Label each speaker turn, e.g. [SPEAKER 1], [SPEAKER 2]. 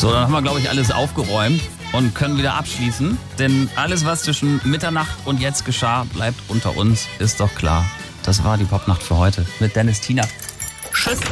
[SPEAKER 1] So, dann haben wir, glaube ich, alles aufgeräumt und können wieder abschließen. Denn alles, was zwischen Mitternacht und jetzt geschah, bleibt unter uns, ist doch klar. Das war die Popnacht für heute mit Dennis Tiener. Tschüss.